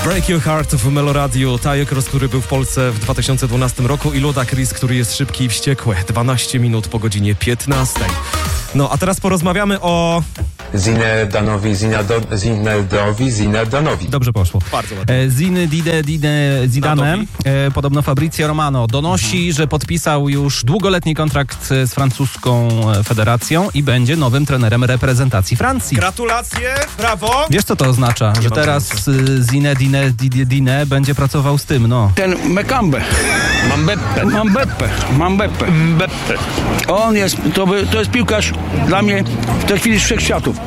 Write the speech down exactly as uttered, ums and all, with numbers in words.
Break Your Heart w Meloradiu. Tayo Kross, który był w Polsce w dwa tysiące dwunastym roku i Ludacris, który jest szybki i wściekły. dwanaście minut po godzinie piętnastej. No, a teraz porozmawiamy o... Zinedanowi, Zinado, Zinedowi, Zinedanowi. Dobrze poszło. Bardzo ładnie. E, Zinedine Zidane, e, podobno Fabrizio Romano donosi, mhm. że podpisał już długoletni kontrakt z francuską federacją i będzie nowym trenerem reprezentacji Francji. Gratulacje, brawo! Wiesz, co to oznacza? Nie że teraz Zinedine Zidane będzie pracował z tym, no. Ten Mekambe. Mambeppe. Mambeppe. Mambeppe. Mbeppe. On jest, to, by, to jest piłkarz dla mnie w tej chwili z wszechświatów.